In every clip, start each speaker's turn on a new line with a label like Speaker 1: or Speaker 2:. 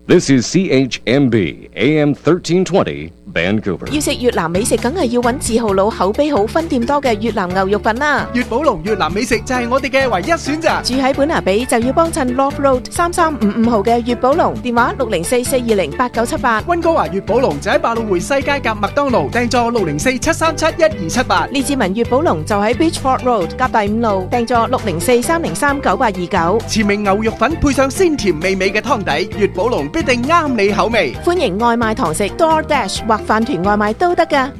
Speaker 1: This is CHMB AM 1320 Vancouver。
Speaker 2: 要食越南美食，梗係要揾字號佬口碑好、分店多嘅越南牛肉粉啦。
Speaker 3: 粵寶龍越南美食就係我哋嘅唯一選擇。
Speaker 2: 住喺本拿比就要幫襯 Love Road 3355號嘅粵寶龍，電話604-420-8978。
Speaker 3: 溫哥華粵寶龍就喺百老匯西街夾麥當勞，訂座604-737-1278。
Speaker 2: 列治文粵寶龍就喺 Beachford Road 夾第5路，訂座604-303-9829。
Speaker 3: 前明牛肉粉配上鮮甜美味嘅湯底，粵寶龍必定啱你口味。
Speaker 2: 歡迎外賣堂食 DoorDash 或飯團外賣都得㗎。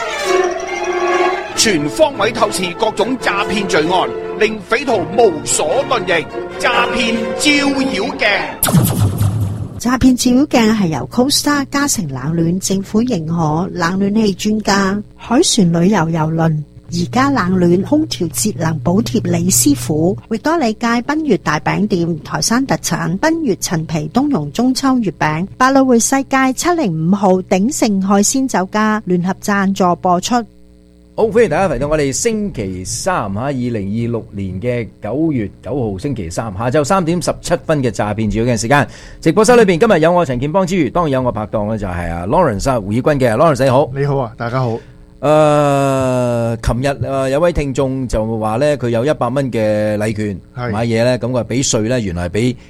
Speaker 4: 全方位透視各種詐騙罪案，令匪徒無所遁形。詐騙照妖鏡，
Speaker 5: 詐騙照妖鏡係由 Costa 嘉誠冷暖政府認可冷暖氣專家海船旅遊郵輪而家冷暖空調節能補貼李師傅，域多利街賓悅大餅店台山特產賓悅陳皮冬蓉中秋月餅，百老匯西街705號鼎盛海鮮酒家聯合贊助播出。
Speaker 6: 好，歡迎大家嚟到我哋星期三2026年嘅9月9號星期三下晝3點17分嘅詐騙照妖鏡時間。直播室裏邊今日有我陳建邦之餘，當然有我拍檔咧就係Lawrence 胡以軍嘅 Lawrence， 你好。
Speaker 7: 你好啊，大家好。
Speaker 6: 琴日有位聽眾就話咧，佢有100蚊嘅禮券買嘢咧，咁佢俾稅咧，原來係俾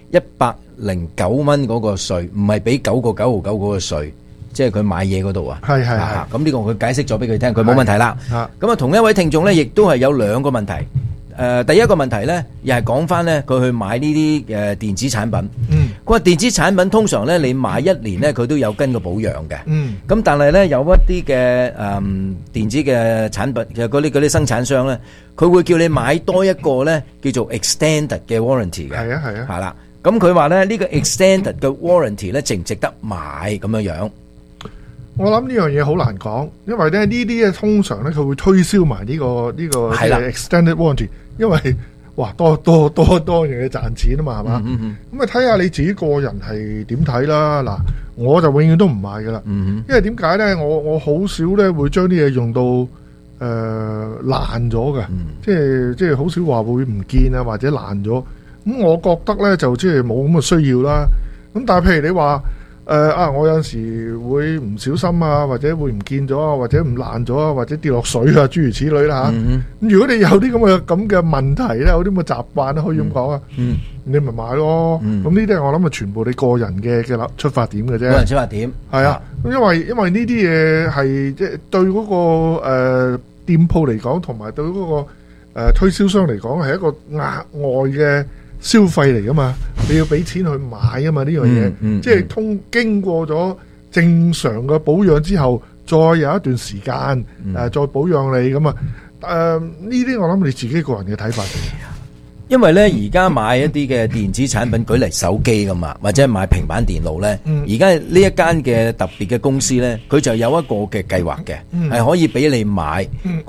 Speaker 6: 109蚊嗰個稅，唔係俾9個9毫9嗰個稅，即係佢買嘢嗰度啊。係。咁呢個佢解釋咗俾佢聽，佢冇問題啦。咁啊，同一位聽眾咧，亦都係有兩個問題。第一個問題咧，又係講翻咧，佢去買呢啲電子產品。佢話電子產品通常咧，你買1年咧，佢都有跟個保養嘅。咁但係咧，有一啲嘅電子嘅產品，其實嗰啲生產商咧，佢會叫你買多一個咧，叫做 extended 嘅 warranty 嘅。係啦。咁佢話咧，呢個 extended 嘅 warranty 咧，值唔值得買咁樣樣？
Speaker 7: 我諗呢樣嘢好難講，因為咧呢啲咧通常咧佢會推銷埋呢個 extended warranty， 因為哇多樣嘢賺錢啊嘛，係嘛？咁啊睇下你自己個人係點睇啦。嗱，我就永遠都唔買噶啦，因為點解咧？我好少咧會將啲嘢用到爛咗嘅，即係好少話會唔見啊或者爛咗。咁我覺得咧就即係冇咁嘅需要啦。咁但係譬如你話我有陣時會唔小心啊，或者會唔見咗啊，或者唔爛咗啊，或者跌落水啊，諸如此類啦吓。咁如果你有啲咁嘅問題咧，有啲咁嘅習慣咧，可以咁講啊，你咪買咯。咁呢啲我諗係全部你個人嘅出發點嘅啫。個人
Speaker 6: 出發點
Speaker 7: 係啊，因為呢啲嘢係即係對嗰個店鋪嚟講，同埋對嗰個推銷商嚟講係一個額外嘅消費嚟噶嘛，你要俾錢去買啊嘛，呢樣嘢，即係經過咗正常嘅保養之後，再有一段時間再保養你咁啊。呢啲我諗你自己個人嘅睇法嚟。
Speaker 6: 因為咧而家買一啲嘅電子產品，舉例手機咁啊，或者買平板電腦咧，而家呢一間嘅特別嘅公司咧，佢就有一個嘅計劃嘅，係可以俾你買。